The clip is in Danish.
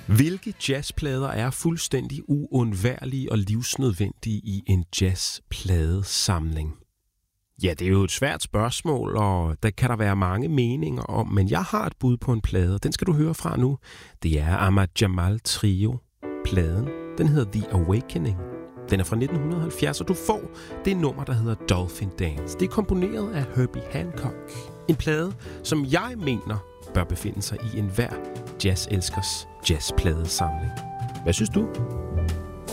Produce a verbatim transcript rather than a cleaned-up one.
Hvilke jazzplader er fuldstændig uundværlige og livsnødvendige i en jazzpladesamling? Ja, det er jo et svært spørgsmål, og der kan der være mange meninger om, men jeg har et bud på en plade, den skal du høre fra nu. Det er Ahmad Jamal Trio. Pladen, den hedder The Awakening. Den er fra nitten halvfjerds, og du får det nummer, der hedder Dolphin Dance. Det er komponeret af Herbie Hancock. En plade, som jeg mener bør befinde sig i enhver jazzelskers jazzpladesamling. Hvad synes du?